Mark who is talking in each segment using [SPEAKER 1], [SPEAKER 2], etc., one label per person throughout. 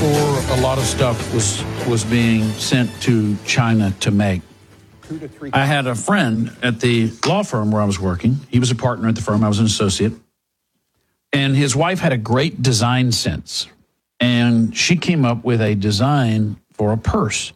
[SPEAKER 1] before a lot of stuff was being sent to China to make. I had a friend at the law firm where I was working. He was a partner at the firm. I was an associate. And his wife had a great design sense. And she came up with a design for a purse.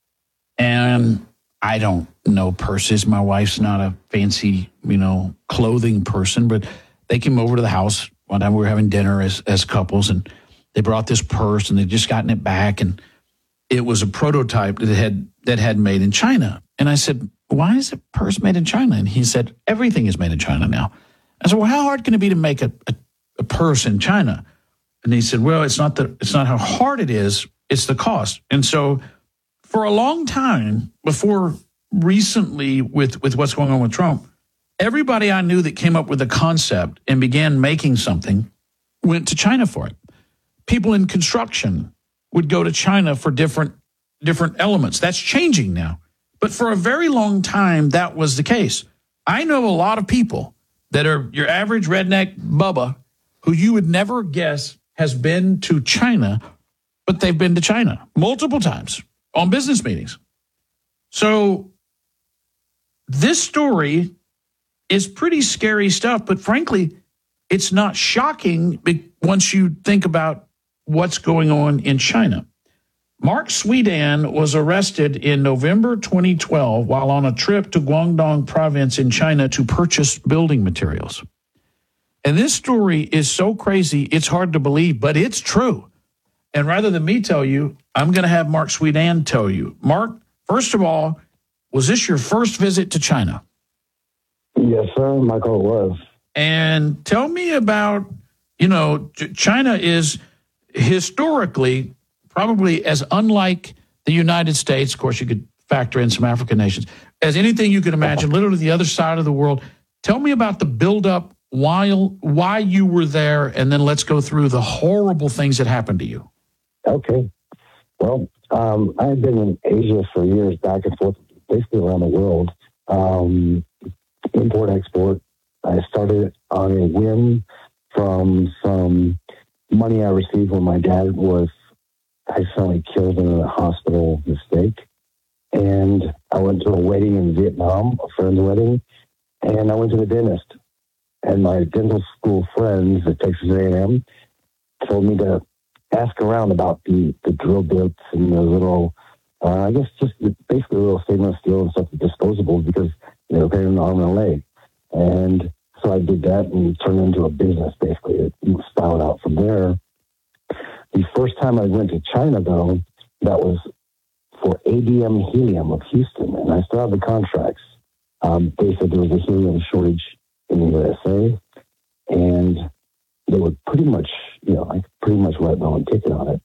[SPEAKER 1] And I don't know purses. My wife's not a fancy, clothing person. But they came over to the house one time. We were having dinner as couples. And they brought this purse. And they'd just gotten it back. And it was a prototype that had made in China. And I said, why is a purse made in China? And he said, everything is made in China now. I said, well, how hard can it be to make a purse in China? And he said, well, it's not how hard it is, it's the cost. And so for a long time, before recently with what's going on with Trump, everybody I knew that came up with a concept and began making something went to China for it. People in construction would go to China for different elements. That's changing now. But for a very long time, that was the case. I know a lot of people that are your average redneck Bubba who you would never guess has been to China, but they've been to China multiple times on business meetings. So this story is pretty scary stuff, but frankly, it's not shocking once you think about what's going on in China. Mark Swedan was arrested in November 2012 while on a trip to Guangdong province in China to purchase building materials. And this story is so crazy, it's hard to believe, but it's true. And rather than me tell you, I'm going to have Mark Swedan tell you. Mark, first of all, was this your first visit to China?
[SPEAKER 2] Yes, sir, Michael, it was.
[SPEAKER 1] And tell me about, China is historically probably as unlike the United States, of course you could factor in some African nations, as anything you could imagine, literally the other side of the world. Tell me about the buildup, why you were there, and then let's go through the horrible things that happened to you.
[SPEAKER 2] Okay. Well, I had been in Asia for years, back and forth, basically around the world. Import, export. I started on a whim from some money I received when my dad was accidentally killed in a hospital mistake. And I went to a wedding in Vietnam, a friend's wedding, and I went to the dentist. And my dental school friends at Texas A&M told me to ask around about the drill bits and the little, basically little stainless steel and stuff, disposables, because they were paying an arm and a leg. And so I did that and turned it into a business, basically. It spouted out from there. The first time I went to China, though, that was for ADM Helium of Houston, and I still have the contracts. They said there was a helium shortage in the USA, and they would pretty much, I pretty much write my own ticket on it.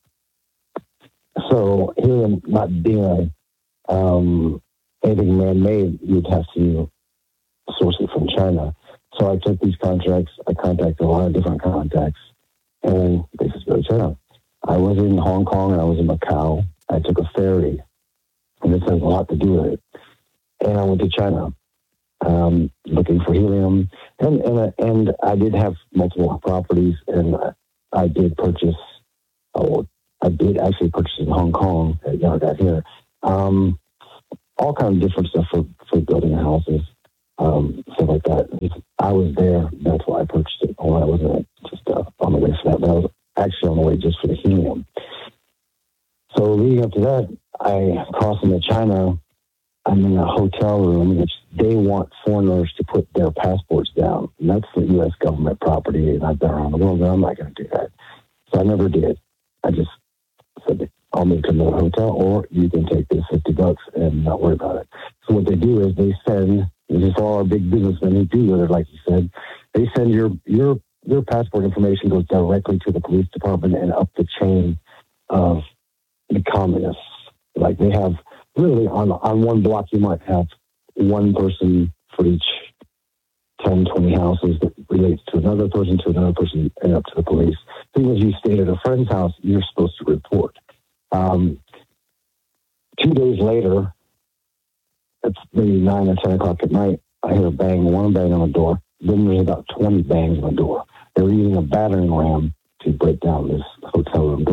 [SPEAKER 2] So helium not being anything man-made, you'd have to source it from China. So I took these contracts. I contacted a lot of different contacts, and they just go to China. I was in Hong Kong and I was in Macau. I took a ferry, and this has a lot to do with it. And I went to China, looking for helium, and I did have multiple properties, and I did purchase. I did actually purchase in Hong Kong. Got here, all kinds of different stuff for building houses, stuff like that. I was there. That's why I purchased it. Well, I wasn't just on the way for that, but I was actually on the way just for the helium. So leading up to that, I crossed into China. I'm in a hotel room, which they want foreigners to put their passports down. And that's the U.S. government property, and I've been around the world, and I'm not going to do that. So I never did. I just said, I'll move to another hotel, or you can take this $50 and not worry about it. So what they do is they send, this is all our big businessmen who do with it, like you said, they send your passport information goes directly to the police department and up the chain of the communists. Like they have, really, on one block, you might have one person for each 10, 20 houses that relates to another person, and up to the police. So even if you stayed at a friend's house, you're supposed to report. 2 days later, it's maybe 9 or 10 o'clock at night, I hear one bang on the door. Then there's about 20 bangs on the door. They were using a battering ram to break down this hotel room door.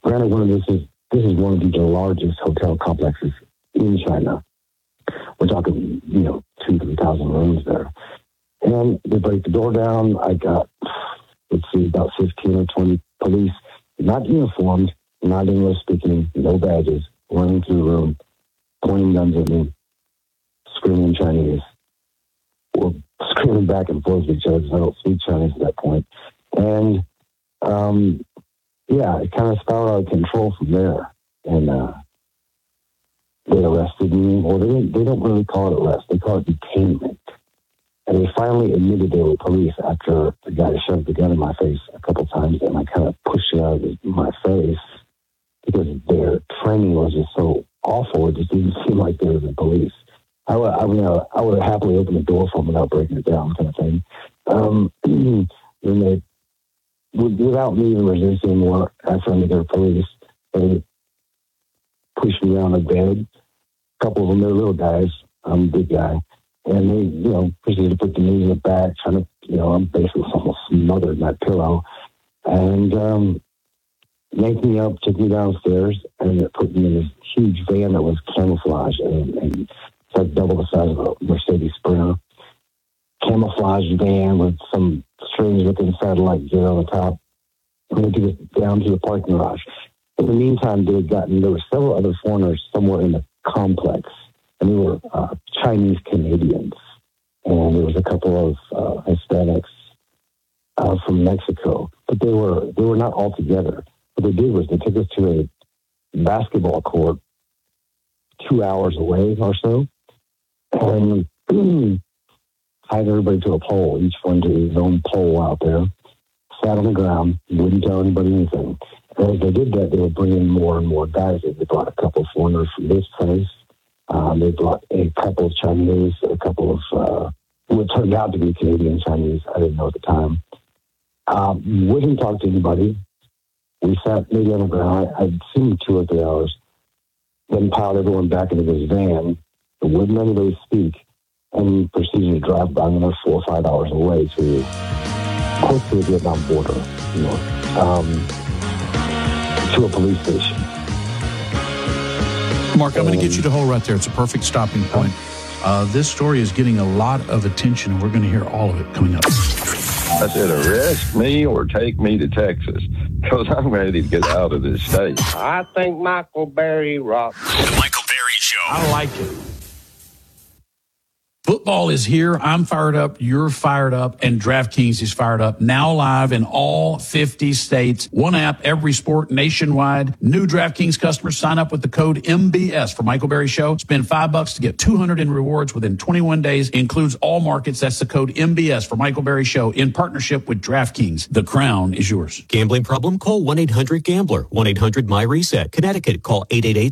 [SPEAKER 2] Granted, this is one of the largest hotel complexes in China. We're talking, 2,000-3,000 rooms there. And they break the door down. I got, about 15 or 20 police, not uniformed, not English speaking, no badges, running through the room, pointing guns at me, screaming Chinese. We're screaming back and forth with each other because I don't speak Chinese at that point. And, it kind of spiraled out of control from there. And they arrested me. Well, they don't really call it arrest. They call it detainment. And they finally admitted they were police after the guy shoved the gun in my face a couple times, and I kind of pushed it out of my face because their training was just so awful. It just didn't seem like they were the police. I would have happily opened the door for them without breaking it down, kind of thing. Then they, without me even resisting anymore, after I knew they were police, they pushed me around the bed. A couple of them, they're little guys. I'm a big guy. And they, proceeded to put the knees in the back, trying to, I'm basically almost smothered in that pillow. And yanked me up, took me downstairs, and it put me in this huge van that was camouflage. And it's like double the size of a Mercedes Sprinter. Camouflage van with some strange-looking satellite gear on the top. And they took us down to the parking garage. In the meantime, there were several other foreigners somewhere in the complex. And they were Chinese Canadians, and there was a couple of Hispanics from Mexico, but they were not all together. What they did was they took us to a basketball court 2 hours away or so, and tied everybody to a pole, each one to his own pole out there, sat on the ground, wouldn't tell anybody anything. And as they did that, they would bring in more and more guys. They brought a couple of foreigners from this place. They brought a couple of Chinese, a couple of who had turned out to be Canadian Chinese. I didn't know at the time. Wouldn't talk to anybody. We sat maybe on the ground. I'd seen 2 or 3 hours. Then piled everyone back into this van. Wouldn't anybody speak. And proceeded to drive about another 4 or 5 hours away to close to the Vietnam border, to a police station.
[SPEAKER 1] Mark, I'm going to get you to hold right there. It's a perfect stopping point. This story is getting a lot of attention, and we're going to hear all of it coming up.
[SPEAKER 3] I said, arrest me or take me to Texas, because I'm ready to get out of this state.
[SPEAKER 4] I think Michael Berry rocks.
[SPEAKER 5] The Michael Berry Show.
[SPEAKER 1] I like it. Football is here. I'm fired up. You're fired up. And DraftKings is fired up. Now live in all 50 states. One app, every sport nationwide. New DraftKings customers sign up with the code MBS for Michael Berry Show. Spend $5 to get $200 in rewards within 21 days. Includes all markets. That's the code MBS for Michael Berry Show in partnership with DraftKings. The crown is yours.
[SPEAKER 6] Gambling problem? Call 1-800-GAMBLER. 1-800-MY-RESET. Connecticut, call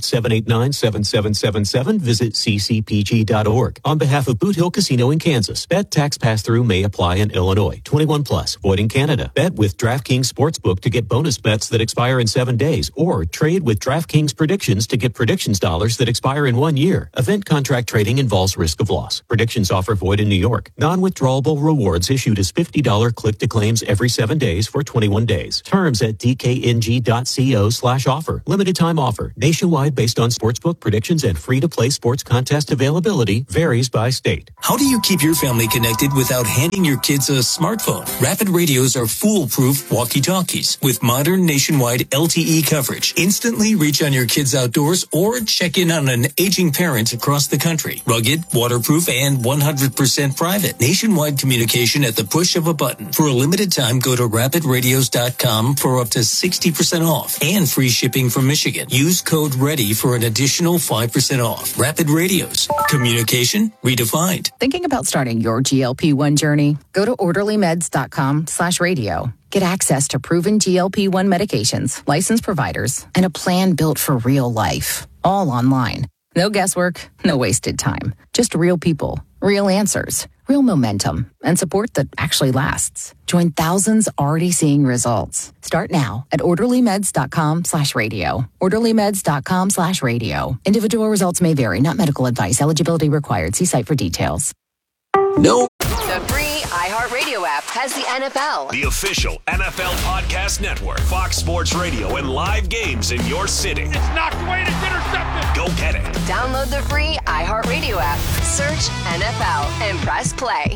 [SPEAKER 6] 888-789-7777. Visit ccpg.org. On behalf of Boot Hill Casino in Kansas. Bet tax pass-through may apply in Illinois. 21 plus. Void in Canada. Bet with DraftKings Sportsbook to get bonus bets that expire in 7 days, or trade with DraftKings Predictions to get predictions dollars that expire in 1 year. Event contract trading involves risk of loss. Predictions offer void in New York. Non-withdrawable rewards issued as $50 click-to-claims every 7 days for 21 days. Terms at dkng.co/offer. Limited time offer. Nationwide based on sportsbook predictions and free-to-play sports contest availability. Varies by state.
[SPEAKER 5] How do you keep your family connected without handing your kids a smartphone? Rapid Radios are foolproof walkie-talkies with modern nationwide LTE coverage. Instantly reach on your kids outdoors or check in on an aging parent across the country. Rugged, waterproof, and 100% private. Nationwide communication at the push of a button. For a limited time, go to rapidradios.com for up to 60% off and free shipping from Michigan. Use code READY for an additional 5% off. Rapid Radios. Communication redefined.
[SPEAKER 7] Thinking about starting your GLP-1 journey? Go to orderlymeds.com/radio. Get access to proven GLP-1 medications, licensed providers, and a plan built for real life. All online. No guesswork, no wasted time. Just real people, real answers, real momentum, and support that actually lasts. Join thousands already seeing results. Start now at orderlymeds.com/radio. orderlymeds.com/radio. Individual results may vary, not medical advice. Eligibility required. See site for details.
[SPEAKER 5] No.
[SPEAKER 8] The free iHeartRadio app. has the NFL.
[SPEAKER 9] The official NFL Podcast Network, Fox Sports Radio, and live games in your city.
[SPEAKER 10] It's knocked away and it's intercepted.
[SPEAKER 9] Go get it.
[SPEAKER 8] Download the free iHeartRadio app. Search NFL and press play.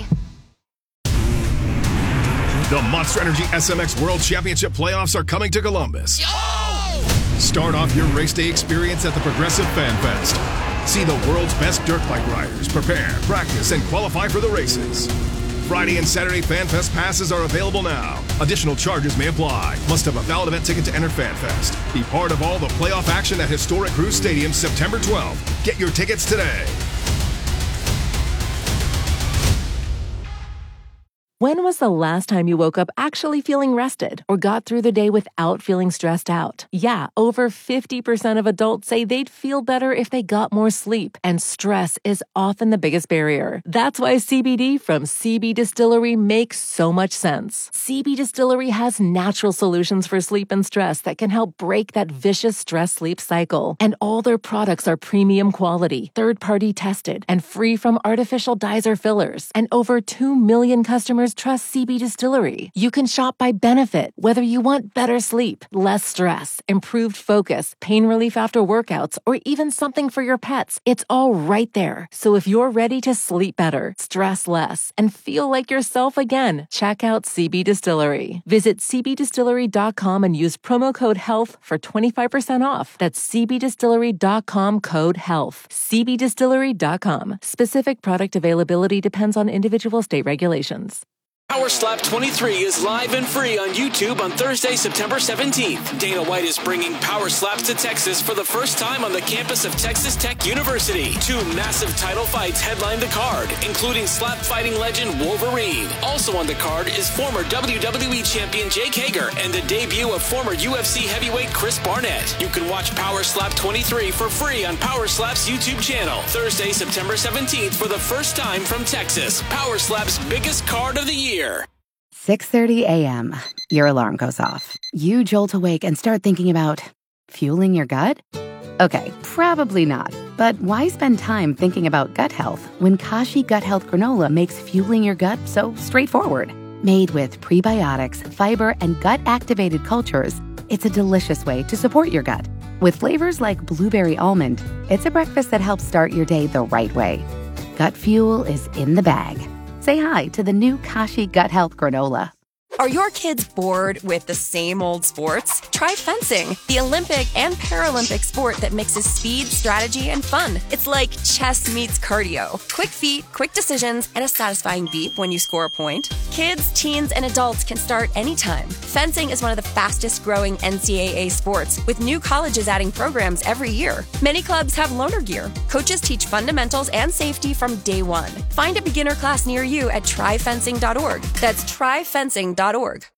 [SPEAKER 11] The Monster Energy SMX World Championship playoffs are coming to Columbus. Start off your race day experience at the Progressive Fan Fest. See the world's best dirt bike riders prepare, practice, and qualify for the races. Friday and Saturday Fan Fest passes are available now. Additional charges may apply. Must have a valid event ticket to enter Fan Fest. Be part of all the playoff action at historic Cruise Stadium September 12th. Get your tickets today.
[SPEAKER 12] When was the last time you woke up actually feeling rested or got through the day without feeling stressed out? Yeah, over 50% of adults say they'd feel better if they got more sleep, and stress is often the biggest barrier. That's why CBD from CB Distillery makes so much sense. CB Distillery has natural solutions for sleep and stress that can help break that vicious stress-sleep cycle. And all their products are premium quality, third-party tested, and free from artificial dyes or fillers. And over 2 million customers trust CB Distillery. You can shop by benefit, whether you want better sleep, less stress, improved focus, pain relief after workouts, or even something for your pets. It's all right there. So if you're ready to sleep better, stress less, and feel like yourself again, check out CB Distillery. Visit cbdistillery.com and use promo code HEALTH for 25% off. That's cbdistillery.com code HEALTH. cbdistillery.com. Specific product availability depends on individual state regulations.
[SPEAKER 5] Power Slap 23 is live and free on YouTube on Thursday, September 17th. Dana White is bringing Power Slaps to Texas for the first time on the campus of Texas Tech University. 2 massive title fights headline the card, including slap fighting legend Wolverine. Also on the card is former WWE champion Jake Hager and the debut of former UFC heavyweight Chris Barnett. You can watch Power Slap 23 for free on Power Slap's YouTube channel. Thursday, September 17th for the first time from Texas. Power Slap's biggest card of the year.
[SPEAKER 13] 6:30 a.m. Your alarm goes off. You jolt awake and start thinking about fueling your gut? Okay, probably not. But why spend time thinking about gut health when Kashi Gut Health Granola makes fueling your gut so straightforward? Made with prebiotics, fiber, and gut-activated cultures, it's a delicious way to support your gut. With flavors like blueberry almond, it's a breakfast that helps start your day the right way. Gut fuel is in the bag. Say hi to the new Kashi Gut Health Granola.
[SPEAKER 14] Are your kids bored with the same old sports? Try fencing, the Olympic and Paralympic sport that mixes speed, strategy, and fun. It's like chess meets cardio. Quick feet, quick decisions, and a satisfying beep when you score a point. Kids, teens, and adults can start anytime. Fencing is one of the fastest growing NCAA sports, with new colleges adding programs every year. Many clubs have loaner gear. Coaches teach fundamentals and safety from day one. Find a beginner class near you at tryfencing.org. That's tryfencing.org.